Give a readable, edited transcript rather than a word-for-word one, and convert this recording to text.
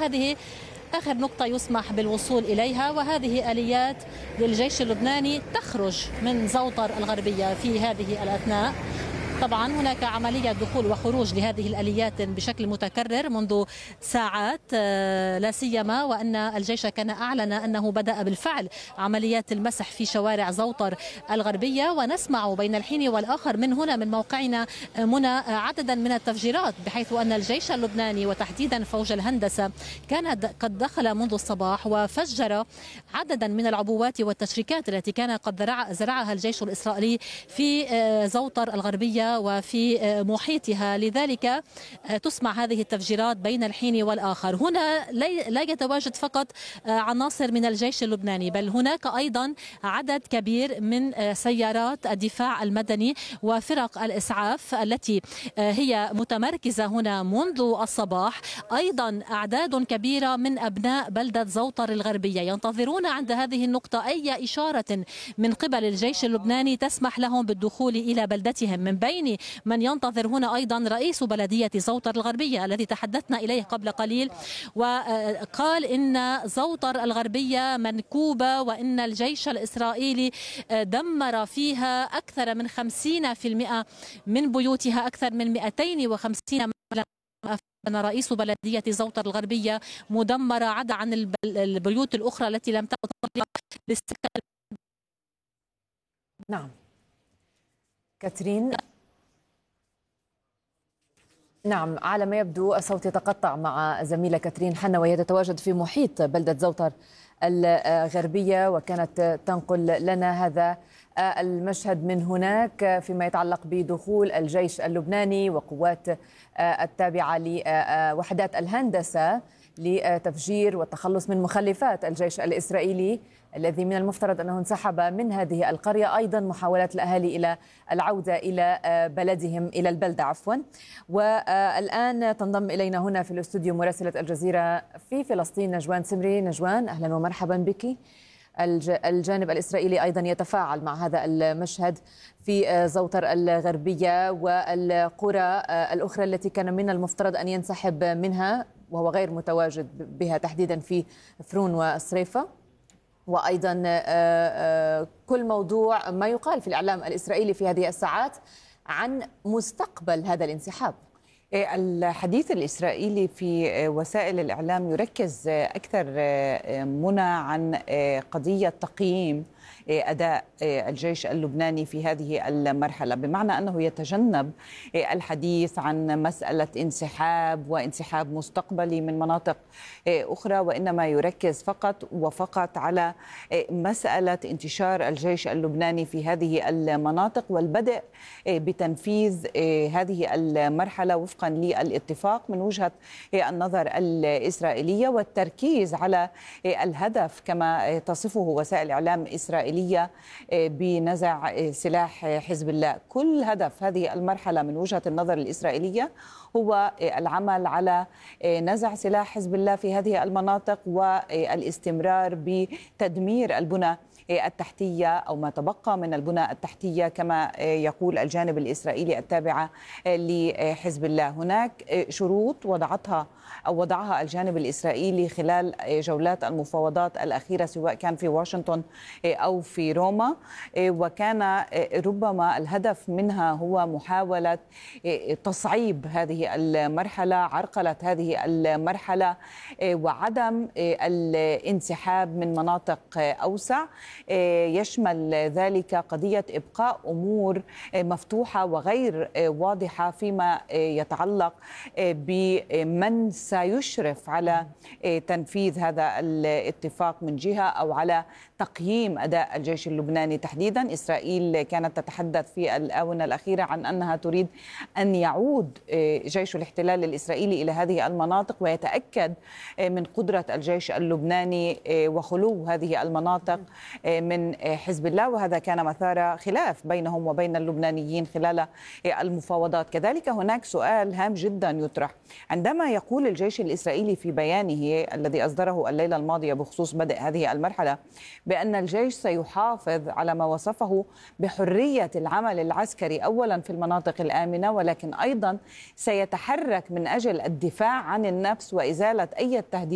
وهذه آخر نقطة يسمح بالوصول إليها، وهذه آليات للجيش اللبناني تخرج من زوطر الغربية في هذه الأثناء. طبعا هناك عملية دخول وخروج لهذه الآليات بشكل متكرر منذ ساعات، لا سيما وأن الجيش كان أعلن أنه بدأ بالفعل عمليات المسح في شوارع زوطر الغربية. ونسمع بين الحين والآخر من هنا من موقعنا منى عددا من التفجيرات، بحيث أن الجيش اللبناني وتحديدا فوج الهندسة كان قد دخل منذ الصباح وفجر عددا من العبوات والتشريكات التي كان قد زرعها الجيش الإسرائيلي في زوطر الغربية وفي محيطها. لذلك تسمع هذه التفجيرات بين الحين والآخر. هنا لا يتواجد فقط عناصر من الجيش اللبناني، بل هناك أيضا عدد كبير من سيارات الدفاع المدني وفرق الإسعاف التي هي متمركزة هنا منذ الصباح. أيضا أعداد كبيرة من أبناء بلدة زوطر الغربية ينتظرون عند هذه النقطة أي إشارة من قبل الجيش اللبناني تسمح لهم بالدخول إلى بلدتهم. من بين من ينتظر هنا أيضا رئيس بلدية زوطر الغربية الذي تحدثنا إليه قبل قليل، وقال إن زوطر الغربية منكوبة وإن الجيش الإسرائيلي دمر فيها أكثر من 50% من بيوتها، أكثر من 250 أن رئيس بلدية زوطر الغربية مدمرة، عدا عن البيوت الأخرى التي لم تعد للسكن. نعم كاترين. نعم، على ما يبدو الصوت يتقطع مع زميلة كاترين حنا وهي تتواجد في محيط بلدة زوطر الغربية، وكانت تنقل لنا هذا المشهد من هناك فيما يتعلق بدخول الجيش اللبناني وقوات التابعة لوحدات الهندسة لتفجير والتخلص من مخلفات الجيش الإسرائيلي الذي من المفترض أنه انسحب من هذه القرية. أيضا محاولات الأهالي إلى العودة إلى بلدهم، إلى البلدة عفوا. والآن تنضم إلينا هنا في الاستوديو مراسلة الجزيرة في فلسطين نجوان سمري. نجوان، أهلا ومرحبا بك. الجانب الإسرائيلي أيضا يتفاعل مع هذا المشهد في زوطر الغربية والقرى الأخرى التي كان من المفترض أن ينسحب منها وهو غير متواجد بها، تحديدا في فرون والصريفة. وأيضا كل موضوع ما يقال في الإعلام الإسرائيلي في هذه الساعات عن مستقبل هذا الانسحاب. الحديث الإسرائيلي في وسائل الإعلام يركز أكثر منى عن قضية تقييم أداء الجيش اللبناني في هذه المرحلة، بمعنى أنه يتجنب الحديث عن مسألة انسحاب وانسحاب مستقبلي من مناطق أخرى، وإنما يركز فقط على مسألة انتشار الجيش اللبناني في هذه المناطق والبدء بتنفيذ هذه المرحلة وفقا للاتفاق من وجهة النظر الإسرائيلية، والتركيز على الهدف كما تصفه وسائل إعلام إسرائيلية بنزع سلاح حزب الله. كل هدف هذه المرحلة من وجهة النظر الإسرائيلية هو العمل على نزع سلاح حزب الله في هذه المناطق والاستمرار بتدمير البنى التحتية أو ما تبقى من البنى التحتية كما يقول الجانب الإسرائيلي التابعة لحزب الله. هناك شروط وضعها الجانب الإسرائيلي خلال جولات المفاوضات الأخيرة سواء كان في واشنطن أو في روما، وكان ربما الهدف منها هو محاولة تصعيب هذه المرحلة، عرقلة هذه المرحلة، وعدم الانسحاب من مناطق أوسع. يشمل ذلك قضية إبقاء أمور مفتوحة وغير واضحة فيما يتعلق بمن سيشرف على تنفيذ هذا الاتفاق من جهة أو على تقييم أداء الجيش اللبناني تحديدا. إسرائيل كانت تتحدث في الآونة الأخيرة عن أنها تريد أن يعود جيش الاحتلال الإسرائيلي إلى هذه المناطق ويتأكد من قدرة الجيش اللبناني وخلو هذه المناطق من حزب الله، وهذا كان مثار خلاف بينهم وبين اللبنانيين خلال المفاوضات. كذلك هناك سؤال هام جدا يطرح عندما يقول الجيش الإسرائيلي في بيانه الذي أصدره الليلة الماضية بخصوص بدء هذه المرحلة بأن الجيش سيحافظ على ما وصفه بحرية العمل العسكري أولا في المناطق الآمنة، ولكن أيضا سيتحرك من أجل الدفاع عن النفس وإزالة أي تهديد